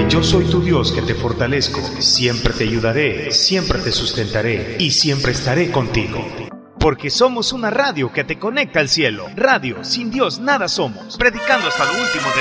Porque yo soy tu Dios que te fortalezco, siempre te ayudaré, siempre te sustentaré y siempre estaré contigo. Porque somos una radio que te conecta al cielo. Radio, sin Dios nada somos. Predicando hasta lo último de